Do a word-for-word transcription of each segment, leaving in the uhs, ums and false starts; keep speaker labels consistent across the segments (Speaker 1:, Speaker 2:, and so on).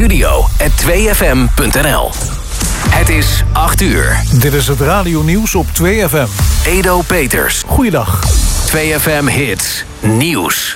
Speaker 1: studio at twee f m punt n l. Het is acht uur.
Speaker 2: Dit is het radionieuws op twee F M.
Speaker 1: Edo Peters.
Speaker 2: Goeiedag.
Speaker 1: twee F M Hits. Nieuws.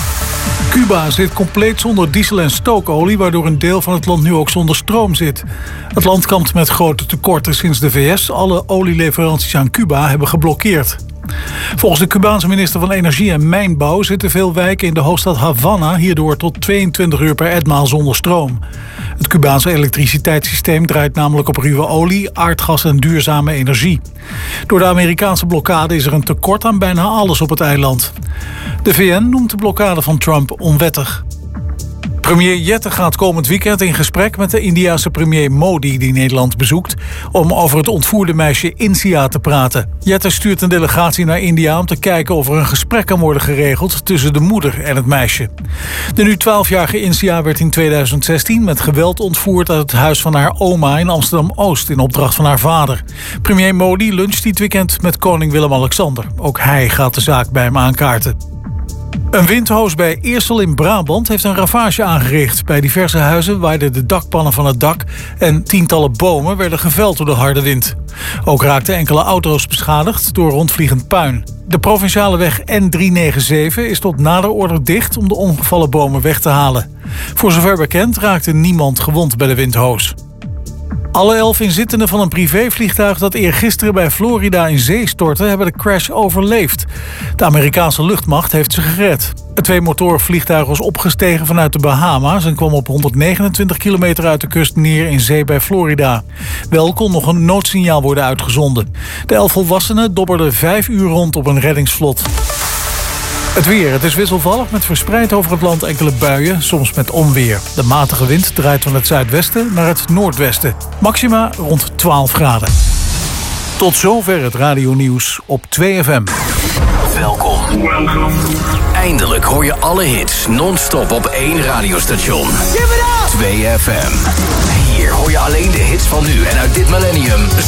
Speaker 2: Cuba zit compleet zonder diesel- en stookolie, waardoor een deel van het land nu ook zonder stroom zit. Het land kampt met grote tekorten sinds de V S alle olieleveranties aan Cuba hebben geblokkeerd. Volgens de Cubaanse minister van Energie en Mijnbouw zitten veel wijken in de hoofdstad Havana hierdoor tot tweeëntwintig uur per etmaal zonder stroom. Het Cubaanse elektriciteitssysteem draait namelijk op ruwe olie, aardgas en duurzame energie. Door de Amerikaanse blokkade is er een tekort aan bijna alles op het eiland. De V N noemt de blokkade van Trump onwettig. Premier Jette gaat komend weekend in gesprek met de Indiase premier Modi die Nederland bezoekt om over het ontvoerde meisje Insia te praten. Jette stuurt een delegatie naar India om te kijken of er een gesprek kan worden geregeld tussen de moeder en het meisje. De nu twaalfjarige Insia werd in tweeduizend zestien met geweld ontvoerd uit het huis van haar oma in Amsterdam-Oost in opdracht van haar vader. Premier Modi luncht dit weekend met koning Willem-Alexander. Ook hij gaat de zaak bij hem aankaarten. Een windhoos bij Eersel in Brabant heeft een ravage aangericht. Bij diverse huizen waaiden de dakpannen van het dak en tientallen bomen werden geveld door de harde wind. Ook raakten enkele auto's beschadigd door rondvliegend puin. De provinciale weg N driehonderdzevenennegentig is tot nader order dicht om de omgevallen bomen weg te halen. Voor zover bekend raakte niemand gewond bij de windhoos. Alle elf inzittenden van een privévliegtuig dat eergisteren bij Florida in zee stortte hebben de crash overleefd. De Amerikaanse luchtmacht heeft ze gered. Het tweemotorvliegtuig was opgestegen vanuit de Bahama's en kwam op honderdnegenentwintig kilometer uit de kust neer in zee bij Florida. Wel kon nog een noodsignaal worden uitgezonden. De elf volwassenen dobberden vijf uur rond op een reddingsvlot. Het weer. Het is wisselvallig met verspreid over het land enkele buien, soms met onweer. De matige wind draait van het zuidwesten naar het noordwesten. Maxima rond twaalf graden. Tot zover het radionieuws op twee F M.
Speaker 1: Welkom. Eindelijk hoor je alle hits non-stop op één radiostation. twee F M. Hier hoor je alleen de hits van nu en uit dit millennium.